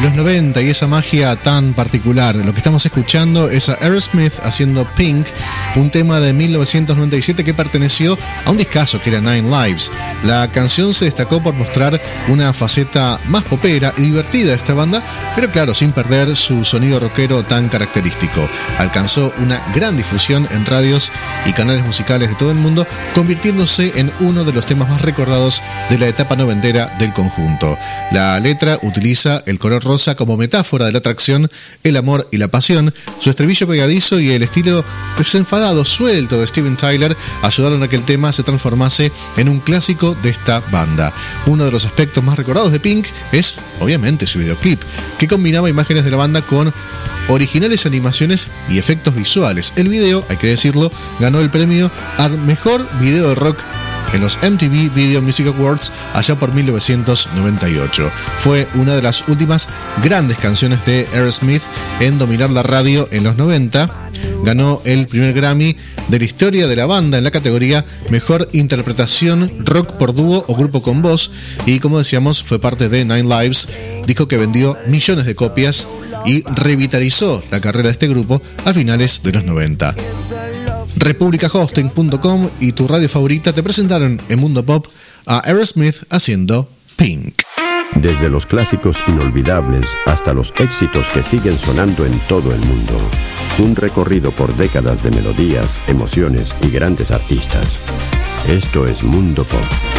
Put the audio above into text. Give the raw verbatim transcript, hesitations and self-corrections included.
los noventa y esa magia tan particular. Lo que estamos escuchando es a Aerosmith haciendo Pink, un tema de mil novecientos noventa y siete que perteneció a un discazo que era Nine Lives. La canción se destacó por mostrar una faceta más popera y divertida de esta banda, pero claro, sin perder su sonido rockero tan característico. Alcanzó una gran difusión en radios y canales musicales de todo el mundo, convirtiéndose en uno de los temas más recordados de la etapa noventera del conjunto. La letra utiliza el color rosa como metáfora de la atracción, el amor y la pasión. Su estribillo pegadizo y el estilo desenfadado, suelto de Steven Tyler ayudaron a que el tema se transformase en un clásico de esta banda. Uno de los aspectos más recordados de Pink es, obviamente, su videoclip, que combinaba imágenes de la banda con originales animaciones y efectos visuales. El video, hay que decirlo, ganó el premio al mejor video de rock en los M T V Video Music Awards allá por mil novecientos noventa y ocho. Fue una de las últimas grandes canciones de Aerosmith en dominar la radio en los noventa. Ganó el primer Grammy de la historia de la banda en la categoría Mejor Interpretación Rock por Dúo o Grupo con Voz, y como decíamos fue parte de Nine Lives, disco que vendió millones de copias y revitalizó la carrera de este grupo a finales de los noventa. República Hosting punto com y tu radio favorita te presentaron en Mundo Pop a Aerosmith haciendo Pink. Desde los clásicos inolvidables hasta los éxitos que siguen sonando en todo el mundo. Un recorrido por décadas de melodías, emociones y grandes artistas. Esto es Mundo Pop.